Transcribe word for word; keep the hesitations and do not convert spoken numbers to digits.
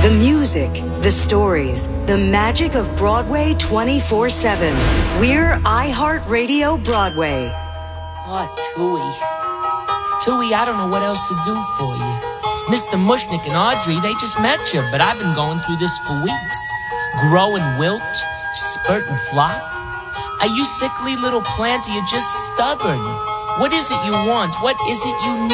The music, the stories, the magic of Broadway twenty-four seven. We're iHeartRadio Broadway. Oh, Tui. Tui, I don't know what else to do for you. Mister Mushnick and Audrey, they just met you, but I've been going through this for weeks. Grow and wilt, spurt and flop. Are you sickly little plant or you just stubborn? What is it you want? What is it you need?